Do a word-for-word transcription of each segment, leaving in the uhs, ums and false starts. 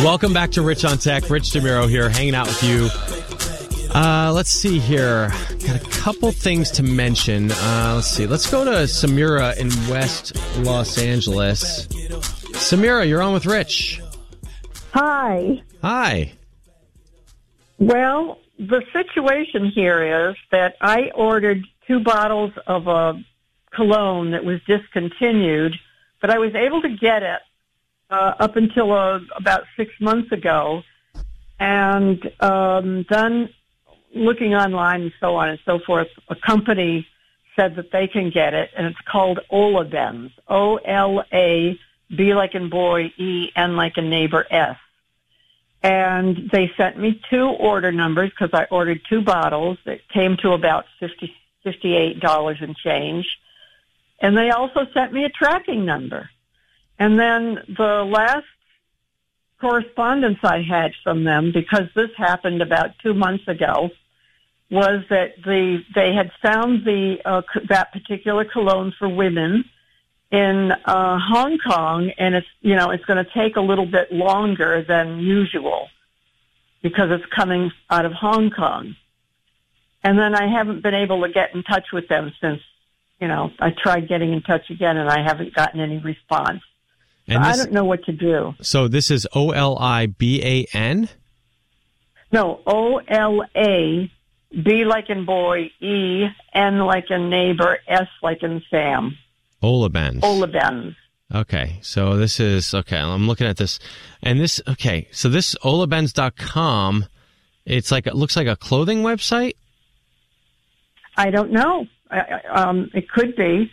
Welcome back to Rich on Tech. Rich DeMuro here, hanging out with you. Uh, let's see here. Got a couple things to mention. Uh, let's see. Let's go to Samira in West Los Angeles. Samira, you're on with Rich. Hi. Hi. Well, the situation here is that I ordered two bottles of a cologne that was discontinued, but I was able to get it uh, up until uh, about six months ago. And um, then looking online and so on and so forth, a company said that they can get it, and it's called Olabens. O L A, B like in boy, E, N like in neighbor, S. And they sent me two order numbers because I ordered two bottles. It came to about fifty, fifty-eight dollars and change. And they also sent me a tracking number. And then the last correspondence I had from them, because this happened about two months ago, was that the they had found the uh, that particular cologne for women in uh, Hong Kong, and it's you know it's going to take a little bit longer than usual because it's coming out of Hong Kong. And then I haven't been able to get in touch with them since. You know, I tried getting in touch again, and I haven't gotten any response. So this, I don't know what to do. So this is O L I B A N? No, O L A, B like in boy, E, N like in neighbor, S like in Sam. Olabens. Olabens. Okay, so this is, okay, I'm looking at this. And this, okay, so this olabens dot com, it's like, it looks like a clothing website? I don't know. I, um, it could be.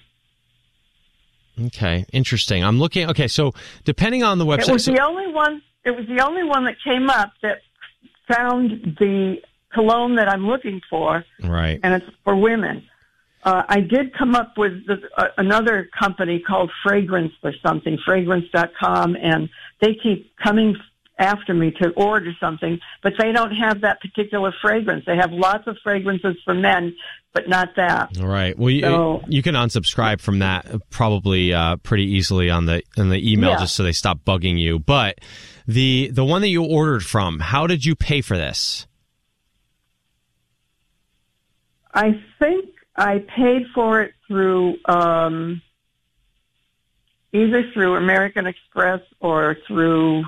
Okay, interesting. I'm looking. Okay, so depending on the website, it was so, the only one. It was the only one that came up that found the cologne that I'm looking for. Right, and it's for women. Uh, I did come up with the, uh, another company called Fragrance or something, fragrance dot com, and they keep coming after me to order something, but they don't have that particular fragrance. They have lots of fragrances for men, but not that. All right. Well, you, so, you can unsubscribe from that probably uh, pretty easily on the on the email, yeah. just so they stop bugging you. But the the one that you ordered from, how did you pay for this? I think I paid for it through um, either through American Express or through.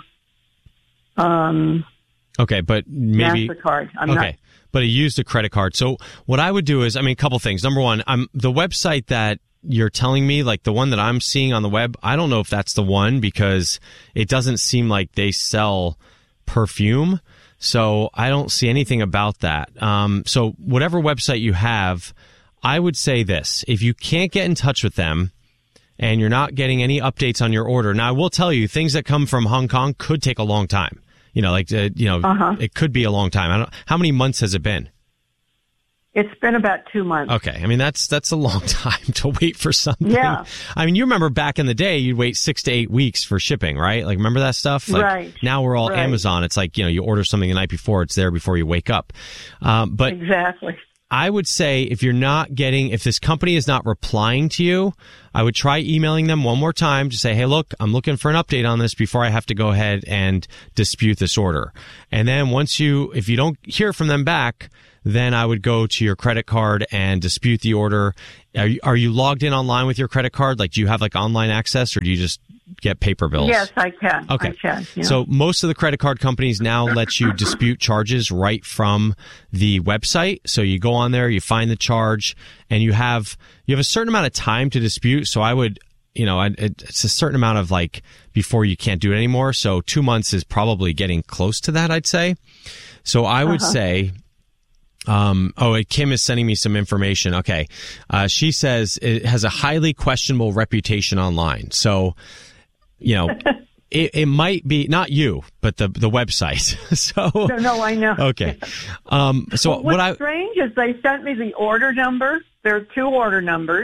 Um, okay, but maybe MasterCard. I'm okay, not, but he used a credit card. So what I would do is, I mean, a couple things. Number one, I'm the website that you're telling me, like the one that I'm seeing on the web. I don't know if that's the one because it doesn't seem like they sell perfume. So I don't see anything about that. Um, so whatever website you have, I would say this: if you can't get in touch with them, and you're not getting any updates on your order. Now, I will tell you, things that come from Hong Kong could take a long time. You know, like, uh, you know, uh-huh. It could be a long time. I don't, how many months has it been? It's been about two months. Okay. I mean, that's that's a long time to wait for something. Yeah. I mean, you remember back in the day, you'd wait six to eight weeks for shipping, right? Like, remember that stuff? Like, right. Now we're all right. Amazon. It's like, you know, you order something the night before, it's there before you wake up. Um, but exactly. I would say if you're not getting, if this company is not replying to you, I would try emailing them one more time to say, hey, look, I'm looking for an update on this before I have to go ahead and dispute this order. And then once you, if you don't hear from them back, then I would go to your credit card and dispute the order. Are you, are you logged in online with your credit card? Like, do you have like online access, or do you just get paper bills? Yes, I can. Okay. I can, yeah. So most of the credit card companies now let you dispute charges right from the website. So you go on there, you find the charge, and you have you have a certain amount of time to dispute. So I would, you know, it's a certain amount of like before you can't do it anymore. So two months is probably getting close to that, I'd say. So I would uh-huh. say. Um, oh, Kim is sending me some information. Okay. Uh, she says it has a highly questionable reputation online. So, you know, it, it might be not you, but the, the website. so, no, no, I know. Okay. Um, so well, what's what I, I, strange is they sent me the order number. There are two order numbers.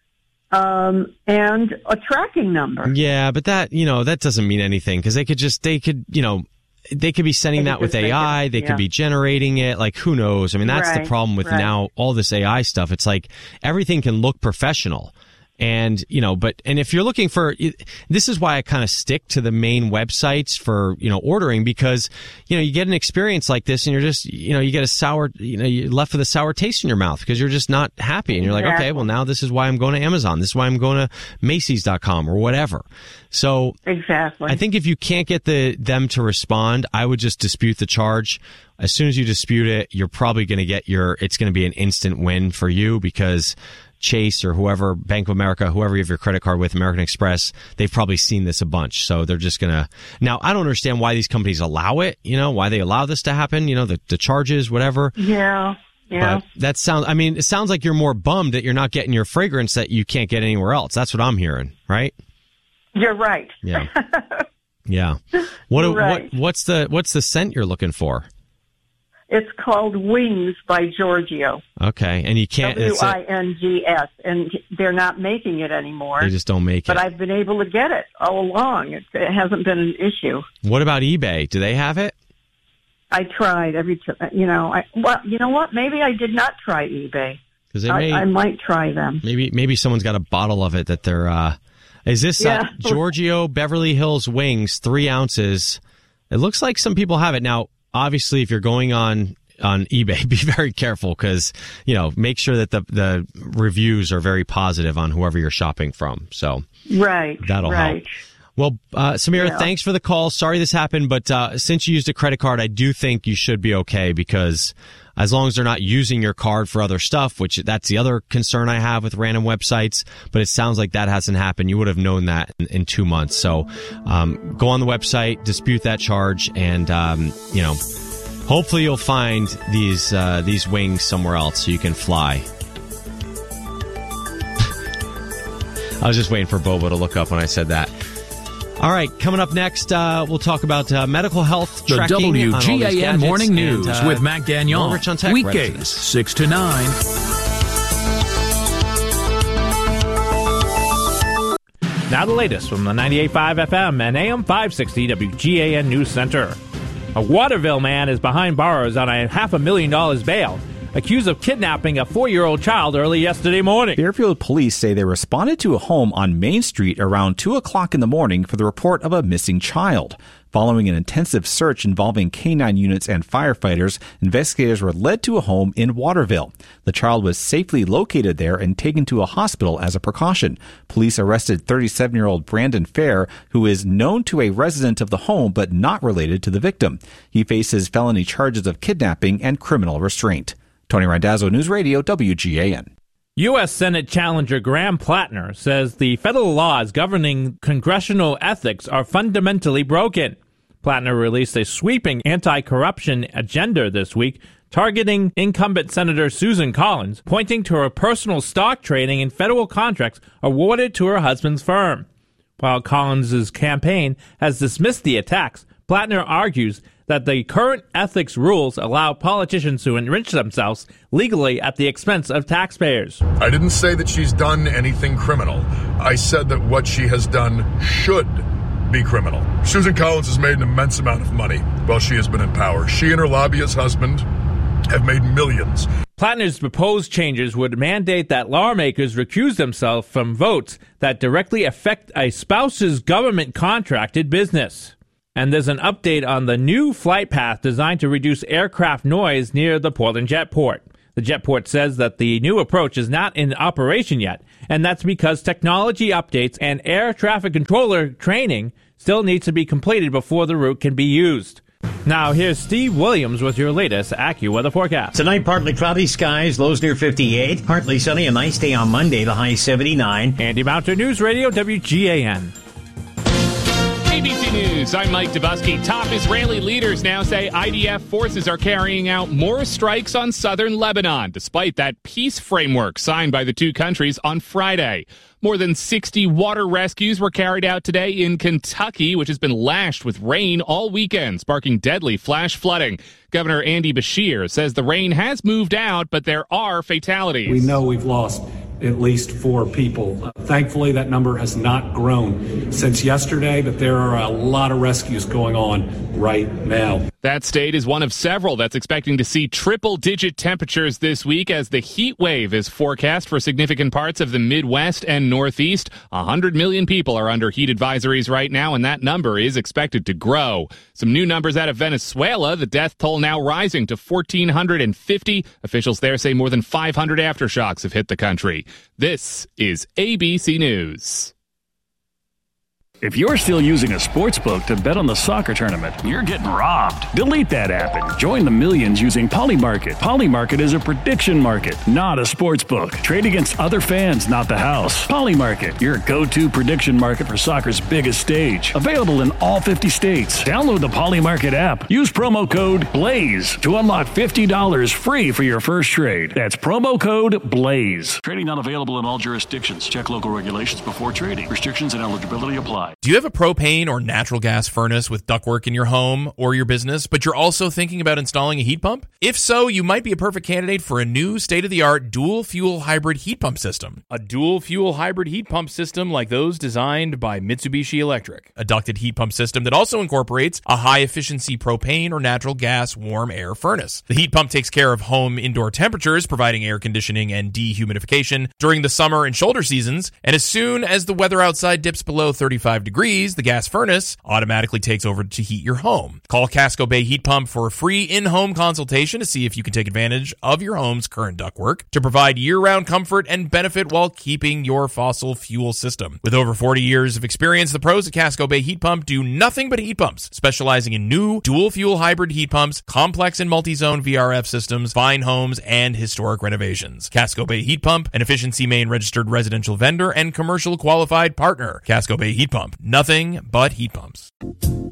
Um, and a tracking number. Yeah, but that, you know, that doesn't mean anything because they could just, they could, you know, they could be sending that with A I. They could be generating it. Like, who knows? I mean, that's right, the problem with right. now all this A I stuff. It's like everything can look professional. And, you know, but, and if you're looking for, this is why I kind of stick to the main websites for, you know, ordering, because, you know, you get an experience like this and you're just, you know, you get a sour, you know, you're left with a sour taste in your mouth because you're just not happy. And you're like, okay, well, now this is why I'm going to Amazon. This is why I'm going to Macy's dot com or whatever. So exactly. I think if you can't get the them to respond, I would just dispute the charge. As soon as you dispute it, you're probably going to get your, it's going to be an instant win for you, because Chase or whoever, Bank of America, whoever you have your credit card with, American Express, they've probably seen this a bunch. So they're just going to, now I don't understand why these companies allow it, you know, why they allow this to happen, you know, the, the charges, whatever. Yeah. Yeah. But that sounds, I mean, it sounds like you're more bummed that you're not getting your fragrance that you can't get anywhere else. That's what I'm hearing, right? You're right. Yeah. Yeah. What, right. what, what's the, what's the scent you're looking for? It's called Wings by Giorgio. Okay, and you can't... W I N G S, and they're not making it anymore. They just don't make but it. But I've been able to get it all along. It, it hasn't been an issue. What about eBay? Do they have it? I tried every... T- you know, I, well, you know what? Maybe I did not try eBay. Because they may, I, I might try them. Maybe maybe someone's got a bottle of it that they're... Uh, is this yeah. uh, Giorgio Beverly Hills Wings, three ounces? It looks like some people have it. Now, obviously, if you're going on... on eBay, be very careful, because, you know, make sure that the the reviews are very positive on whoever you're shopping from. So right, that'll right. help. Well, uh, Samira, yeah. thanks for the call. Sorry this happened, but uh, since you used a credit card, I do think you should be okay, because as long as they're not using your card for other stuff, which that's the other concern I have with random websites, but it sounds like that hasn't happened. You would have known that in, in two months. So um, go on the website, dispute that charge, and, um, you know, hopefully you'll find these uh, these wings somewhere else so you can fly. I was just waiting for Bobo to look up when I said that. All right, coming up next, uh, we'll talk about uh, medical health the tracking. The W G A N Morning News and, uh, with Mac Gagnon. Rich on Tech Weekdays, six to nine. Now the latest from the ninety-eight point five F M and A M five sixty W G A N News Center. A Waterville man is behind bars on a half a million dollars bail, accused of kidnapping a four-year-old child early yesterday morning. Fairfield police say they responded to a home on Main Street around two o'clock in the morning for the report of a missing child. Following an intensive search involving K nine units and firefighters, investigators were led to a home in Waterville. The child was safely located there and taken to a hospital as a precaution. Police arrested thirty-seven-year-old Brandon Fair, who is known to a resident of the home but not related to the victim. He faces felony charges of kidnapping and criminal restraint. Tony Randazzo, News Radio, W G A N. U S. Senate challenger Graham Plattner says the federal laws governing congressional ethics are fundamentally broken. Plattner released a sweeping anti-corruption agenda this week, targeting incumbent Senator Susan Collins, pointing to her personal stock trading in federal contracts awarded to her husband's firm. While Collins' campaign has dismissed the attacks, Plattner argues that the current ethics rules allow politicians to enrich themselves legally at the expense of taxpayers. I didn't say that she's done anything criminal. I said that what she has done should be criminal. Susan Collins has made an immense amount of money while she has been in power. She and her lobbyist husband have made millions. Plattner's proposed changes would mandate that lawmakers recuse themselves from votes that directly affect a spouse's government-contracted business. And there's an update on the new flight path designed to reduce aircraft noise near the Portland Jetport. The Jetport says that the new approach is not in operation yet, and that's because technology updates and air traffic controller training still needs to be completed before the route can be used. Now, here's Steve Williams with your latest AccuWeather forecast. Tonight, partly cloudy skies, lows near fifty-eight. Partly sunny, a nice day on Monday, the high seventy-nine. Andy Mountain News Radio, W G A N. A B C News, I'm Mike Dubusky. Top Israeli leaders now say I D F forces are carrying out more strikes on southern Lebanon, despite that peace framework signed by the two countries on Friday. More than sixty water rescues were carried out today in Kentucky, which has been lashed with rain all weekend, sparking deadly flash flooding. Governor Andy Beshear says the rain has moved out, but there are fatalities. We know we've lost at least four people. Uh, thankfully, that number has not grown since yesterday, but there are a lot of rescues going on right now. That state is one of several that's expecting to see triple-digit temperatures this week as the heat wave is forecast for significant parts of the Midwest and Northeast. one hundred million people are under heat advisories right now, and that number is expected to grow. Some new numbers out of Venezuela. The death toll now rising to one thousand four hundred fifty. Officials there say more than five hundred aftershocks have hit the country. This is A B C News. If you're still using a sportsbook to bet on the soccer tournament, you're getting robbed. Delete that app and join the millions using Polymarket. Polymarket is a prediction market, not a sportsbook. Trade against other fans, not the house. Polymarket, your go-to prediction market for soccer's biggest stage. Available in all fifty states. Download the Polymarket app. Use promo code BLAZE to unlock fifty dollars free for your first trade. That's promo code BLAZE. Trading not available in all jurisdictions. Check local regulations before trading. Restrictions and eligibility apply. Do you have a propane or natural gas furnace with ductwork in your home or your business, but you're also thinking about installing a heat pump? If so, you might be a perfect candidate for a new state-of-the-art dual-fuel hybrid heat pump system. A dual-fuel hybrid heat pump system like those designed by Mitsubishi Electric. A ducted heat pump system that also incorporates a high-efficiency propane or natural gas warm air furnace. The heat pump takes care of home indoor temperatures, providing air conditioning and dehumidification during the summer and shoulder seasons, and as soon as the weather outside dips below thirty-five degrees, the gas furnace automatically takes over to heat your home. Call Casco Bay Heat Pump for a free in-home consultation to see if you can take advantage of your home's current ductwork to provide year-round comfort and benefit while keeping your fossil fuel system. With over forty years of experience, the pros at Casco Bay Heat Pump do nothing but heat pumps, specializing in new dual-fuel hybrid heat pumps, complex and multi-zone V R F systems, fine homes, and historic renovations. Casco Bay Heat Pump, an Efficiency Maine registered residential vendor and commercial qualified partner. Casco Bay Heat Pump. Nothing but heat pumps.